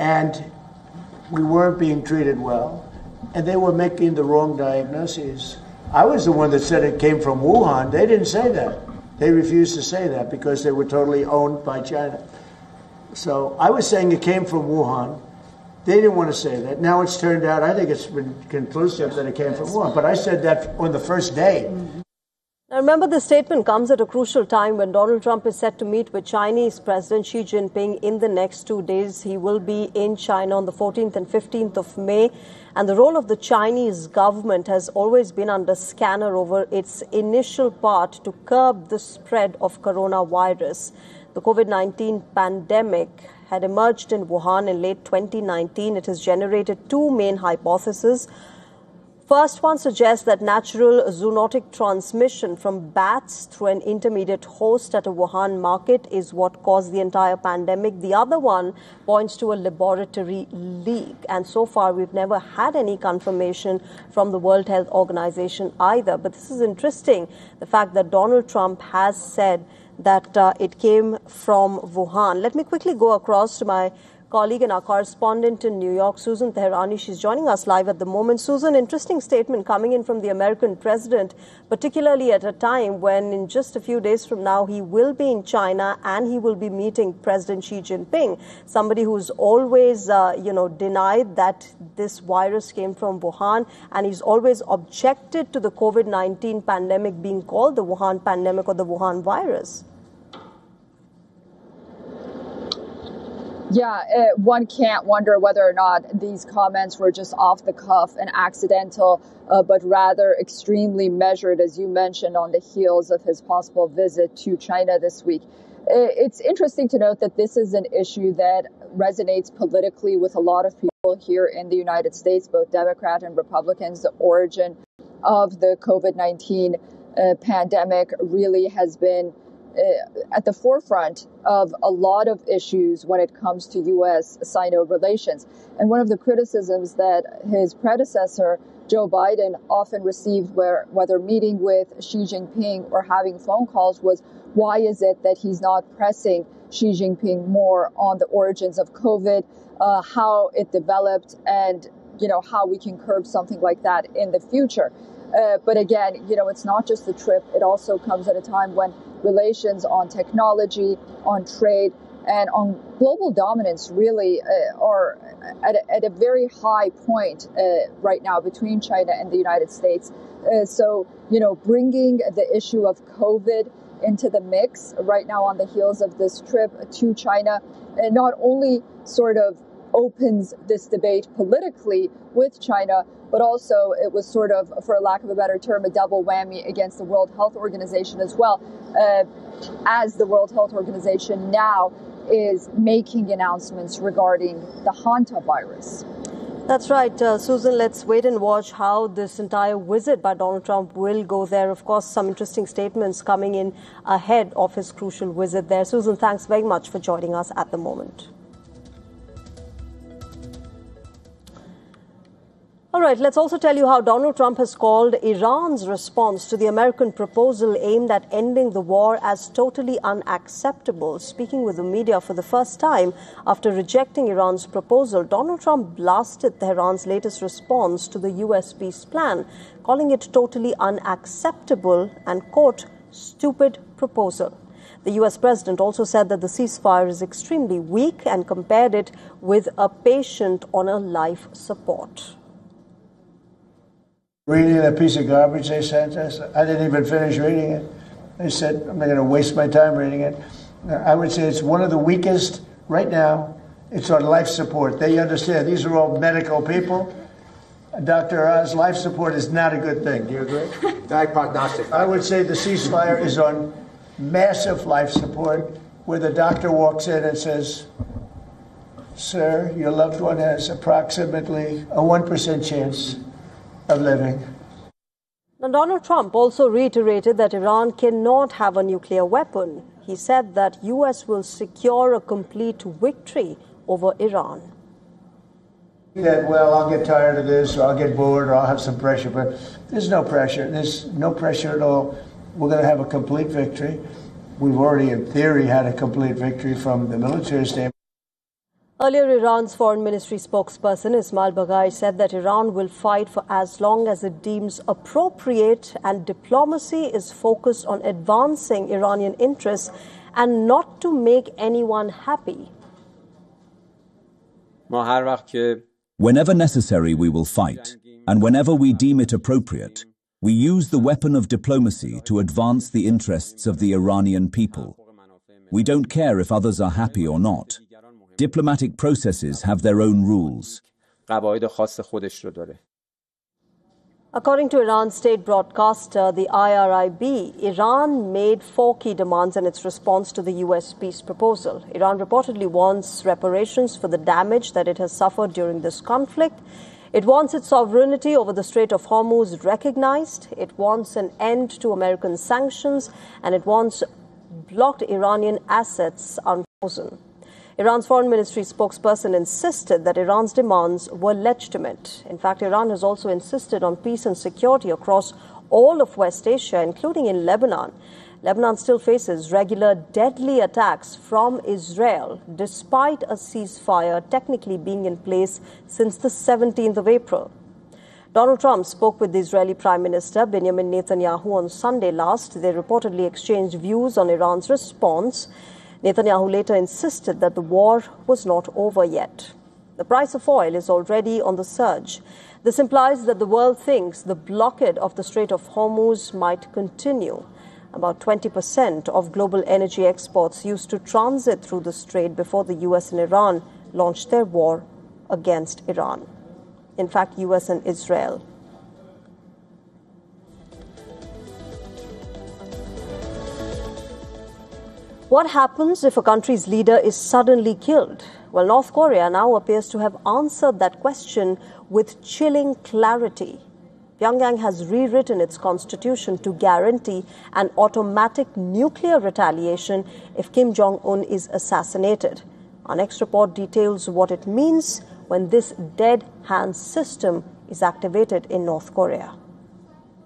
and we weren't being treated well, and they were making the wrong diagnoses. I was the one that said it came from Wuhan. They didn't say that. They refused to say that because they were totally owned by China. So I was saying it came from Wuhan. They didn't want to say that. Now it's turned out, I think it's been conclusive that it came from Wuhan. But I said that on the first day. Now remember, this statement comes at a crucial time when Donald Trump is set to meet with Chinese President Xi Jinping in the next 2 days. He will be in China on the 14th and 15th of May. And the role of the Chinese government has always been under scanner over its initial part to curb the spread of coronavirus. The COVID-19 pandemic had emerged in Wuhan in late 2019. It has generated two main hypotheses. First one suggests that natural zoonotic transmission from bats through an intermediate host at a Wuhan market is what caused the entire pandemic. The other one points to a laboratory leak. And so far, we've never had any confirmation from the World Health Organization either. But this is interesting, the fact that Donald Trump has said that it came from Wuhan. Let me quickly go across to my colleague and our correspondent in New York, Susan Teherani. She's joining us live at the moment. Susan, interesting statement coming in from the American president, particularly at a time when in just a few days from now, he will be in China and he will be meeting President Xi Jinping, somebody who's always, denied that this virus came from Wuhan, and he's always objected to the COVID-19 pandemic being called the Wuhan pandemic or the Wuhan virus. Yeah, one can't wonder whether or not these comments were just off the cuff and accidental, but rather extremely measured, as you mentioned, on the heels of his possible visit to China this week. It's interesting to note that this is an issue that resonates politically with a lot of people here in the United States, both Democrat and Republicans. The origin of the COVID-19 pandemic really has been at the forefront of a lot of issues when it comes to U.S.-Sino relations. And one of the criticisms that his predecessor, Joe Biden, often received, whether meeting with Xi Jinping or having phone calls, was why is it that he's not pressing Xi Jinping more on the origins of COVID, how it developed, and how we can curb something like that in the future. But again, it's not just the trip. It also comes at a time when relations on technology, on trade, and on global dominance really are at a very high point right now between China and the United States. So, bringing the issue of COVID into the mix right now on the heels of this trip to China, not only sort of opens this debate politically with China, but also it was sort of, for lack of a better term, a double whammy against the World Health Organization as well, as the World Health Organization now is making announcements regarding the hantavirus. That's right, Susan. Let's wait and watch how this entire visit by Donald Trump will go there. Of course, some interesting statements coming in ahead of his crucial visit there. Susan, thanks very much for joining us at the moment. All right, let's also tell you how Donald Trump has called Iran's response to the American proposal aimed at ending the war as totally unacceptable. Speaking with the media for the first time after rejecting Iran's proposal, Donald Trump blasted Tehran's latest response to the U.S. peace plan, calling it totally unacceptable and, quote, stupid proposal. The U.S. president also said that the ceasefire is extremely weak and compared it with a patient on a life support. Reading that piece of garbage they sent us, I didn't even finish reading it. They said, I'm not going to waste my time reading it. I would say it's one of the weakest right now. It's on life support. They understand these are all medical people. Dr. Oz, life support is not a good thing. Do you agree? Bad prognostic. I would say the ceasefire is on massive life support, where the doctor walks in and says, sir, your loved one has approximately a 1% chance of living. Now, Donald Trump also reiterated that Iran cannot have a nuclear weapon. He said that U.S. will secure a complete victory over Iran. That, well, I'll get tired of this, or I'll get bored, or I'll have some pressure, but there's no pressure. There's no pressure at all. We're going to have a complete victory. We've already, in theory, had a complete victory from the military standpoint. Earlier, Iran's foreign ministry spokesperson Ismail Baghai said that Iran will fight for as long as it deems appropriate, and diplomacy is focused on advancing Iranian interests and not to make anyone happy. Whenever necessary, we will fight, and whenever we deem it appropriate, we use the weapon of diplomacy to advance the interests of the Iranian people. We don't care if others are happy or not. Diplomatic processes have their own rules. According to Iran's state broadcaster, the IRIB, Iran made 4 key demands in its response to the U.S. peace proposal. Iran reportedly wants reparations for the damage that it has suffered during this conflict. It wants its sovereignty over the Strait of Hormuz recognized. It wants an end to American sanctions, and it wants blocked Iranian assets unfrozen. Iran's foreign ministry spokesperson insisted that Iran's demands were legitimate. In fact, Iran has also insisted on peace and security across all of West Asia, including in Lebanon. Lebanon still faces regular deadly attacks from Israel, despite a ceasefire technically being in place since the 17th of April. Donald Trump spoke with the Israeli Prime Minister Benjamin Netanyahu on Sunday last. They reportedly exchanged views on Iran's response. Netanyahu later insisted that the war was not over yet. The price of oil is already on the surge. This implies that the world thinks the blockade of the Strait of Hormuz might continue. About 20% of global energy exports used to transit through the strait before the U.S. and Iran launched their war against Iran. In fact, U.S. and Israel. What happens if a country's leader is suddenly killed? Well, North Korea now appears to have answered that question with chilling clarity. Pyongyang has rewritten its constitution to guarantee an automatic nuclear retaliation if Kim Jong-un is assassinated. Our next report details what it means when this dead hand system is activated in North Korea.